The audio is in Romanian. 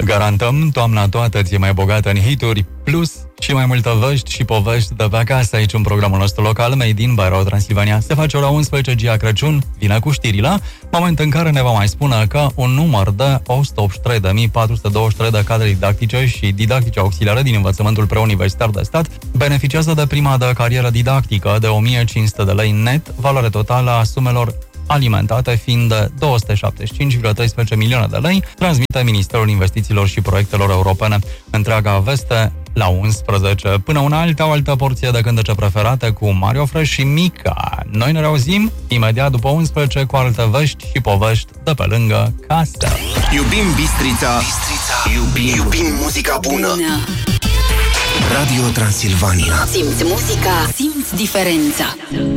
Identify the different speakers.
Speaker 1: Garantăm, toamna toată ți-e mai bogată în hituri, plus și mai multă văști și povești de pe acasă aici în programul nostru local, Made in by Transilvania. Se face ora 11, Gia Crăciun, vine cu știrile, moment în care ne va mai spune că un număr de 183.423 de cadre didactice și didactice auxiliare din învățământul preuniversitar de stat beneficiază de prima de carieră didactică de 1.500 de lei net, valoare totală a sumelor alimentate fiind de 275,13 milioane de lei, transmite Ministerul Investițiilor și Proiectelor Europene. Întreaga veste la 11. Până una o altă porție de cântece preferate cu Mario Fresh și Mica. Noi ne reauzim imediat după 11 cu alte vești și povești de pe lângă casă.
Speaker 2: Iubim Bistrița, iubim muzica bună. Radio Transilvania.
Speaker 3: Simți muzica, simți diferența.